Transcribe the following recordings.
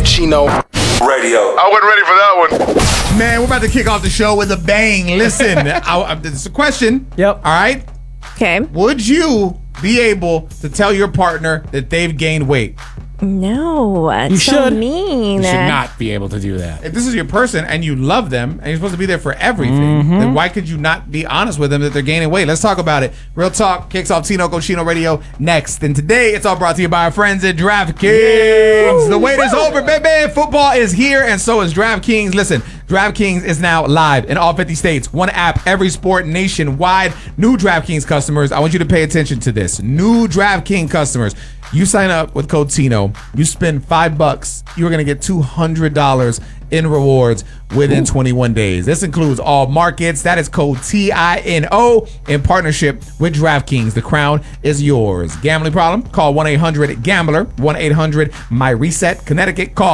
Chino Radio. I wasn't ready for that one. Man, we're about to kick off the show with a bang. Listen, this is a question. Yep. All right. Okay. Would you be able to tell your partner that they've gained weight? No, that's You so should. mean. You should not be able to do that. If this is your person and you love them and you're supposed to be there for everything, then why could you not be honest with them that they're gaining weight? Let's talk about it. Real Talk kicks off Tino Cochino Radio next. And today, it's all brought to you by our friends at DraftKings. The wait is over, baby. Football is here, and so is DraftKings. Listen, DraftKings is now live in all 50 states. One app, every sport nationwide. New DraftKings customers, I want you to pay attention to this. New DraftKings customers. You sign up with code Tino, you spend $5, you're going to get $200 in rewards within 21 days. This includes all markets. That is code TINO in partnership with DraftKings. The crown is yours. Gambling problem? Call 1-800-GAMBLER, 1-800-MY-RESET. Connecticut, call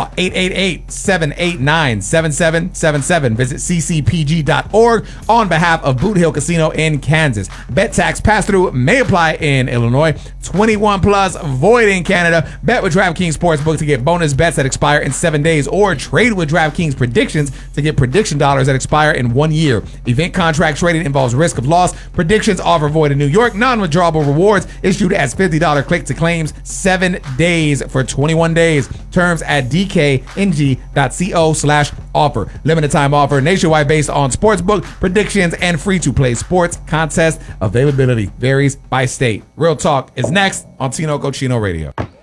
888-789-7777. Visit ccpg.org on behalf of Boot Hill Casino in Kansas. Bet tax pass-through may apply in Illinois. 21 plus, void in Canada. Bet with DraftKings Sportsbook to get bonus bets that expire in 7 days, or trade with DraftKings Predictions to get prediction dollars that expire in 1 year. Event contract trading involves risk of loss. Predictions offer void in New York. Non-withdrawable rewards issued as $50 click to claims. 7 days for 21 days. Terms at dkng.co/offer. Limited time offer. Nationwide based on sportsbook predictions and free-to-play sports contest. Availability varies by state. Real Talk is next on Tino Cochino Radio.